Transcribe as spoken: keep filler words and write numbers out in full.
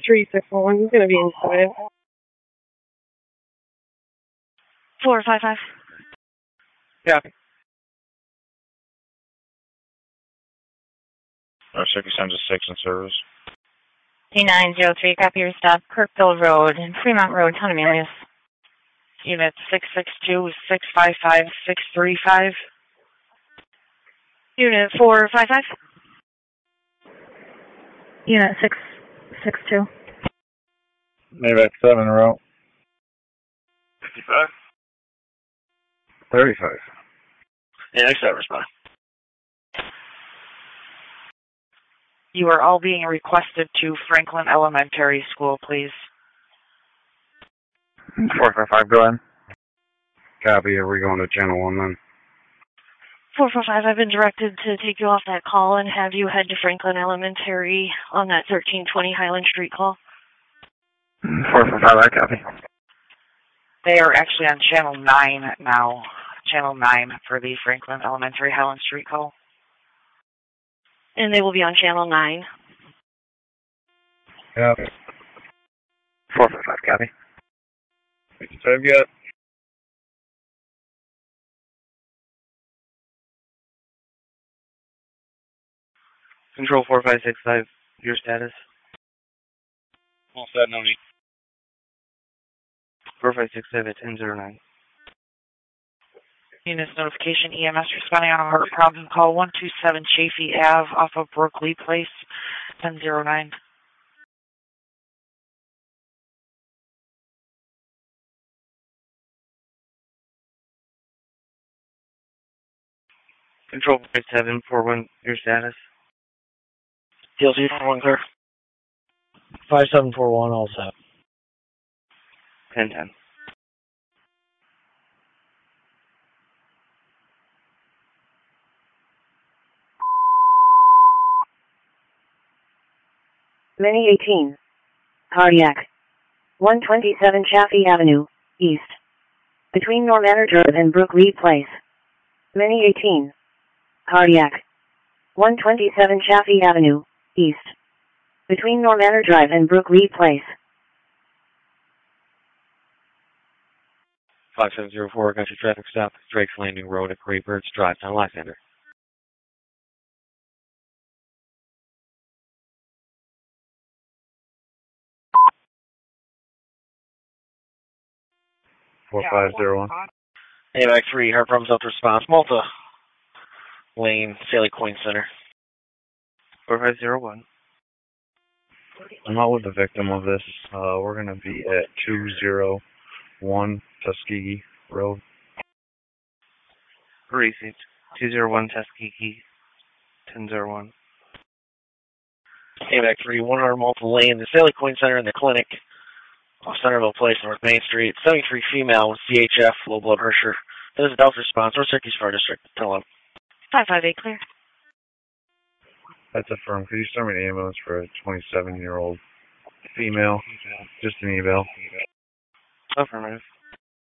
three six one. He's going to be inside. four five five. Yeah. Our Circuit sends a six in service. T nine zero three, copy your stop, Kirkville Road and Fremont Road, Town Emilius. Unit six six two, six five five, six three five. Unit four five five. Unit six six two. Maybach seven route. fifty-five. thirty-five. Yeah, next time respond. You are all being requested to Franklin Elementary School, please. four five five, go ahead. Copy, are we going to channel one then? four four five, I've been directed to take you off that call and have you head to Franklin Elementary on that thirteen twenty Highland Street call. four four five, I copy. They are actually on channel nine now. Channel nine for the Franklin Elementary Highland Street call. And they will be on channel nine. Yep. four five five, copy. fifty-five, got it. Control four five six five, your status. All set, no need. four five six five at ten zero nine. Units notification, E M S responding on a heart problem call one two seven Chaffee Avenue off of Brook Lee Place, ten zero nine. Control five seven four one, your status. T L C four one clear. five seven four one, all set. ten ten. Mini eighteen. Cardiac. one twenty-seven Chaffee Avenue, East. Between Normanor Drive and Brook Lee Place. Mini eighteen. Cardiac. one twenty-seven Chaffee Avenue, East. Between Normanor Drive and Brook Lee Place. five seven zero four, got your traffic stop. Drake's Landing Road at Graybirds Drive, Town Lysander. four five zero one. A M A C three, heart problems out to response. Malta Lane, Sally Coin Center. four five zero one. I'm out with the victim of this. Uh, we're going to be at two zero one Tuskegee Road. Received. two zero one Tuskegee, ten zero one. A M A C three, one hundred Malta Lane, the Sally Coin Center and the clinic. Off Centerville Place, North Main Street. seventy-three female with C H F, low blood pressure. There's a Delta response. North Syracuse Fire District. Tell them. five five eight clear. That's affirmed. Could you send me an ambulance for a twenty-seven-year-old female? Just an eval. Affirmative.